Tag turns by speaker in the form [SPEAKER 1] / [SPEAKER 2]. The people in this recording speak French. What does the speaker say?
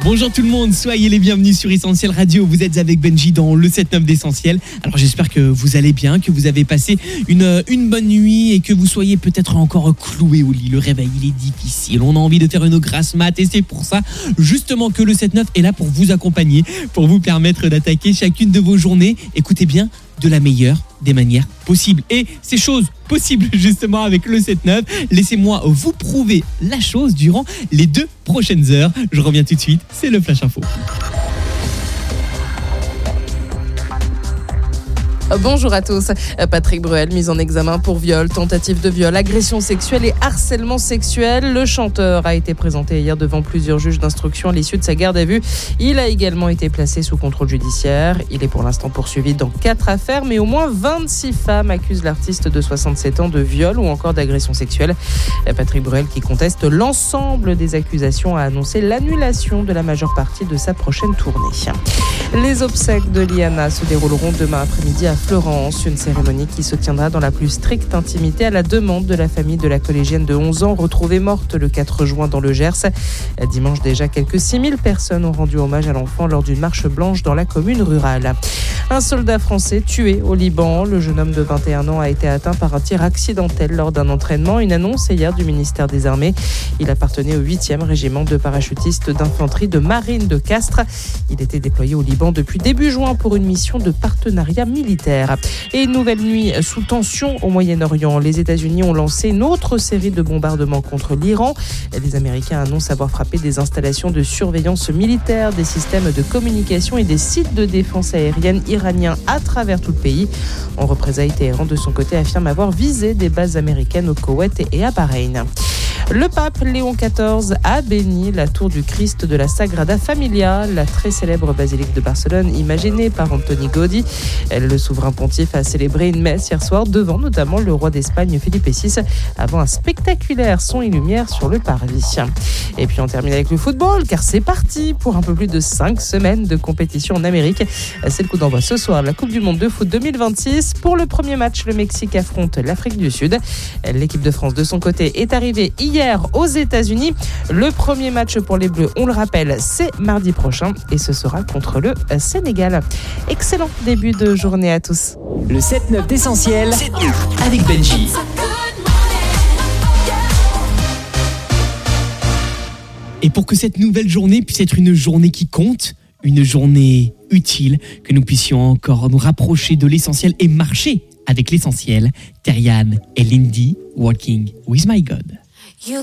[SPEAKER 1] Bonjour tout le monde, soyez les bienvenus sur Essentiel Radio. Vous êtes avec Benji dans le 7-9 d'Essentiel. Alors j'espère que vous allez bien, que vous avez passé une bonne nuit et que vous soyez peut-être encore cloué au lit. Le réveil, il est difficile. On a envie de faire une grasse mat et c'est pour ça justement que le 7-9 est là pour vous accompagner, pour vous permettre d'attaquer chacune de vos journées. Écoutez bien, de la meilleure des manières possibles. Et ces choses possibles justement avec le 7-9, laissez-moi vous prouver la chose durant les 2 prochaines heures. Je reviens tout de suite, c'est le Flash Info.
[SPEAKER 2] Bonjour à tous. Patrick Bruel, mis en examen pour viol, tentative de viol, agression sexuelle et harcèlement sexuel. Le chanteur a été présenté hier devant plusieurs juges d'instruction à l'issue de sa garde à vue. Il a également été placé sous contrôle judiciaire. Il est pour l'instant poursuivi dans 4 affaires, mais au moins 26 femmes accusent l'artiste de 67 ans de viol ou encore d'agression sexuelle. Patrick Bruel, qui conteste l'ensemble des accusations, a annoncé l'annulation de la majeure partie de sa prochaine tournée. Les obsèques de Liana se dérouleront demain après-midi à Florence, une cérémonie qui se tiendra dans la plus stricte intimité à la demande de la famille de la collégienne de 11 ans retrouvée morte le 4 juin dans le Gers. Dimanche déjà, quelques 6000 personnes ont rendu hommage à l'enfant lors d'une marche blanche dans la commune rurale. Un soldat français tué au Liban. Le jeune homme de 21 ans a été atteint par un tir accidentel lors d'un entraînement. Une annonce hier du ministère des Armées. Il appartenait au 8e régiment de parachutistes d'infanterie de marine de Castres. Il était déployé au Liban depuis début juin pour une mission de partenariat militaire. Et une nouvelle nuit sous tension au Moyen-Orient. Les États-Unis ont lancé une autre série de bombardements contre l'Iran. Les Américains annoncent avoir frappé des installations de surveillance militaire, des systèmes de communication et des sites de défense aérienne iraniens à travers tout le pays. En représailles, Téhéran, de son côté, affirme avoir visé des bases américaines au Koweït et à Bahreïn. Le pape Léon XIV a béni la tour du Christ de la Sagrada Familia, la très célèbre basilique de Barcelone imaginée par Antoni Gaudí. Le souverain pontife a célébré une messe hier soir devant notamment le roi d'Espagne Philippe VI avant un spectaculaire son et lumière sur le parvis. Et puis on termine avec le football car c'est parti pour un peu plus de 5 semaines de compétition en Amérique. C'est le coup d'envoi ce soir de la Coupe du Monde de foot 2026. Pour le premier match, le Mexique affronte l'Afrique du Sud. L'équipe de France de son côté est arrivée hier aux États-Unis. Le premier match pour les Bleus, on le rappelle, c'est mardi prochain et ce sera contre le Sénégal. Excellent début de journée à tous.
[SPEAKER 3] Le 7-9 d'Essentiel avec Benji.
[SPEAKER 1] Et pour que cette nouvelle journée puisse être une journée qui compte, une journée utile, que nous puissions encore nous rapprocher de l'essentiel et marcher avec l'essentiel, Terian et Lindy, Walking with My God.